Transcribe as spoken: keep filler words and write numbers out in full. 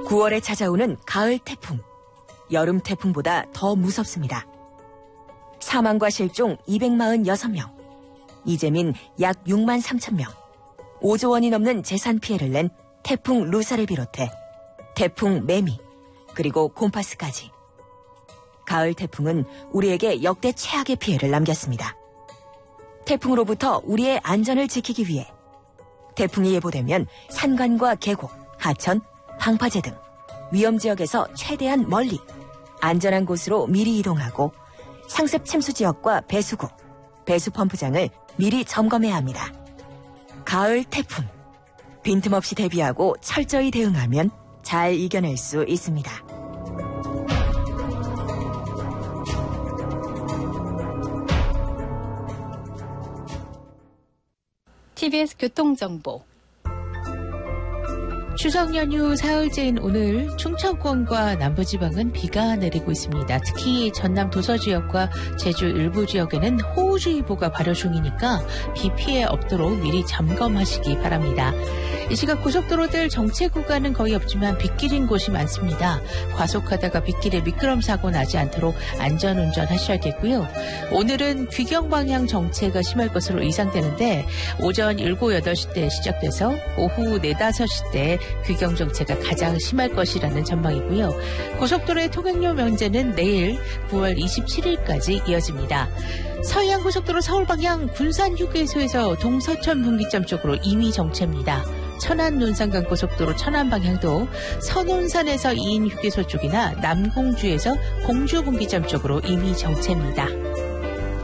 구월에 찾아오는 가을 태풍. 여름 태풍보다 더 무섭습니다. 사망과 실종 이백사십육 명, 이재민 약 육만 삼천 명, 오조 원이 넘는 재산 피해를 낸 태풍 루사를 비롯해 태풍 매미, 그리고 곰파스까지. 가을 태풍은 우리에게 역대 최악의 피해를 남겼습니다. 태풍으로부터 우리의 안전을 지키기 위해 태풍이 예보되면 산간과 계곡, 하천, 방파제 등 위험지역에서 최대한 멀리 안전한 곳으로 미리 이동하고 상습 침수 지역과 배수구, 배수 펌프장을 미리 점검해야 합니다. 가을 태풍. 빈틈없이 대비하고 철저히 대응하면 잘 이겨낼 수 있습니다. 티비에스 교통정보. 추석 연휴 사흘째인 오늘 충청권과 남부지방은 비가 내리고 있습니다. 특히 전남 도서 지역과 제주 일부 지역에는 호우주의보가 발효 중이니까 비 피해 없도록 미리 점검하시기 바랍니다. 이 시각 고속도로들 정체 구간은 거의 없지만 빗길인 곳이 많습니다. 과속하다가 빗길에 미끄럼 사고 나지 않도록 안전운전 하셔야겠고요. 오늘은 귀경 방향 정체가 심할 것으로 예상되는데 오전 일곱, 여덟 시 때 시작돼서 오후 네, 다섯 시 때 귀경 정체가 가장 심할 것이라는 전망이고요. 고속도로의 통행료 면제는 내일 구월 이십칠일까지 이어집니다. 서해안고속도로 서울 방향 군산 휴게소에서 동서천 분기점 쪽으로 이미 정체입니다. 천안 논산간 고속도로 천안 방향도 선온산에서 이인 휴게소 쪽이나 남공주에서 공주 분기점 쪽으로 이미 정체입니다.